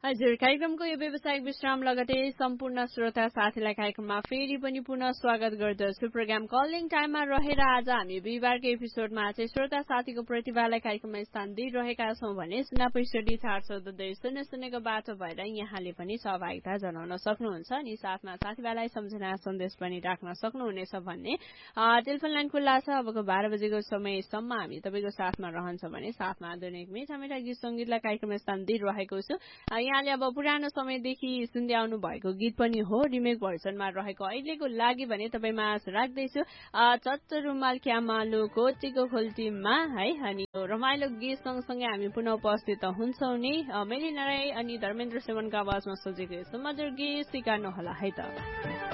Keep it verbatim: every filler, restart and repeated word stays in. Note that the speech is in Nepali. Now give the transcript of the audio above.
हजुर, कार्यक्रमको यो व्यावसायिक विश्राम लगतै सम्पूर्ण श्रोता साथीलाई कार्यक्रममा फेरि पनि पुनः स्वागत गर्दछु। प्रोग्राम कलिङ टाइममा रहेर आज हामी बिहिबारको एपिसोडमा चाहिँ श्रोता साथीको प्रतिभालाई कार्यक्रममा स्थान दिइरहेका छौँ भने सुना पैसठी चार चौध दुई शून्य शून्यको बाटो भएर यहाँले पनि सहभागिता जनाउन सक्नुहुन्छ अनि साथमा साथीभाइलाई सम्झना सन्देश पनि राख्न सक्नुहुनेछ भन्ने टेलिफोन लाइन खुल्ला छ। अबको बाह्र बजेको समयसम्म हामी तपाईँको साथमा रहन्छ भने साथमा आधुनिक मिठा मिठा गीत सङ्गीतलाई कार्यक्रममा स्थान दिइरहेको छु। यहाँले अब पुरानो समयदेखि सुन्दै आउनु भएको गीत पनि हो, रिमेक भर्सनमा रहेको अहिलेको लागि भने तपाईँमा राख्दैछु चच्च रुमाल क्यामालो कोटीको खोल्टीमा है। अनि रमाइलो गीत सँगसँगै हामी पुनः उपस्थित हुन्छौँ नि। मेलिना राई अनि धर्मेन्द्र सेवनको आवाजमा सजेको यस्तो मधुर गीत सिकाउनु होला है त।